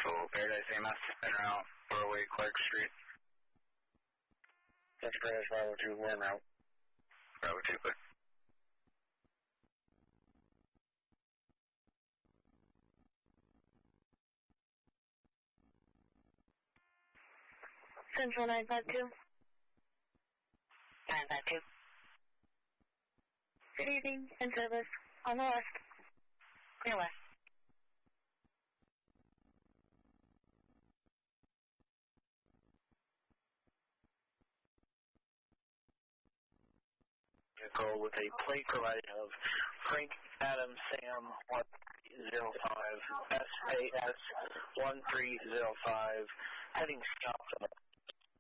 So Paradise AMS, spin route, 408 Clark Street. That's Paradise Bravo 2, we're en route. Bravo 2, clear. Central 952. 952. Good evening, in service. On the left. Clear west. Vehicle with a plate provided of Frank Adam Sam 1305 SAS 1305 heading south.